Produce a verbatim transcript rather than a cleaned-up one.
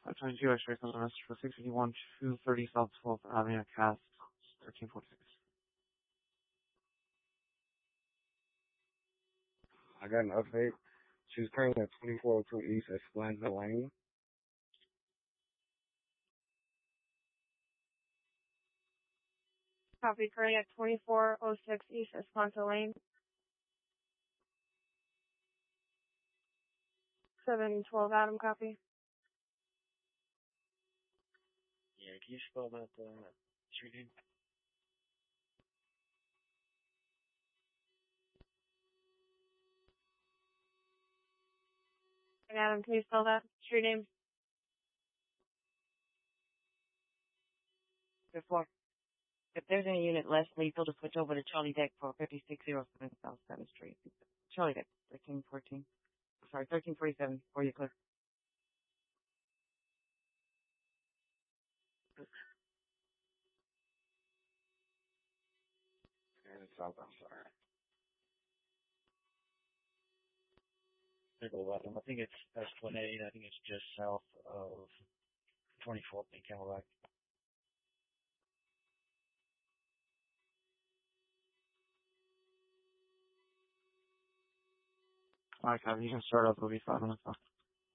five twenty-two, X-ray comes a message for six fifty-one, two thirty South twelfth Avenue, Cast, thirteen forty-six. I got an update. She's currently at twenty-four oh two East Esperanza Lane. Copy, currently at twenty-four oh six East Esperanza Lane. seven twelve Adam, copy. Yeah, can you spell that, uh, street name? And Adam, can you spell that street name? Before, if there's any unit less lethal to switch over to Charlie Deck for fifty-six oh seven South seventh Street. Charlie Deck, thirteen fourteen. Sorry, thirteen forty-seven, before you click. And it's south, I'm sorry. Nickel Bottom. I think it's Esplanade. I think it's just south of twenty-fourth and Camelback. Alright, Kevin, you can start up. It'll be five minutes off.